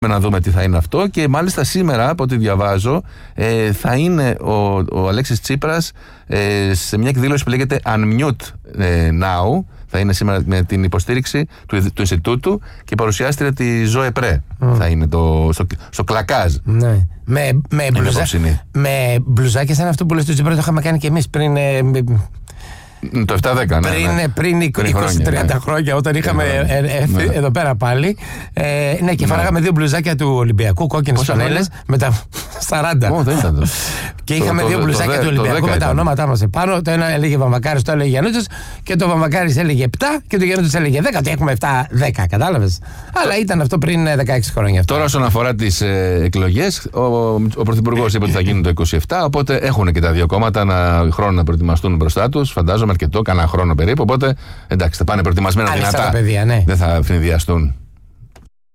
να δούμε τι θα είναι αυτό. Και μάλιστα σήμερα, από ό,τι διαβάζω, θα είναι ο Αλέξης Τσίπρας σε μια εκδήλωση που λέγεται Unmute Now. Θα είναι σήμερα με την υποστήριξη του Ινστιτούτου και παρουσιάστρια τη Ζωέ Πρέ. Θα είναι στο Κλακάζ. Ναι. Με μπλουζάκια σαν αυτό που λες του Τσίπρα, το είχαμε κάνει και εμείς πριν. Το 7-10, ναι. Πριν 20-30 χρόνια, όταν είχαμε εδώ πέρα πάλι. Ναι, και φοράγαμε 2 μπλουζάκια του Ολυμπιακού, κόκκινες φανέλες, με τα 40. Δεν ήταν το. Και είχαμε 2 μπλουζάκια του Ολυμπιακού με τα ονόματά μας επάνω. Το ένα έλεγε Βαμβακάρης, το έλεγε Γιαννούτσος, και το Βαμβακάρης έλεγε 7 και το Γιαννούτσος έλεγε 10. Ότι έχουμε 7-10, κατάλαβες. Αλλά ήταν αυτό πριν 16 χρόνια. Τώρα, όσον αφορά τις εκλογές, ο Πρωθυπουργός είπε ότι θα γίνουν το 27. Οπότε έχουν και τα δύο κόμματα ένα χρόνο να προετοιμαστούν μπροστά τους. Φαντάζομαι αρκετό, κανένα χρόνο περίπου. Οπότε εντάξει, θα πάνε προετοιμασμένα δυνατά. Παιδιά, ναι. Δεν θα ευνηδιαστούν.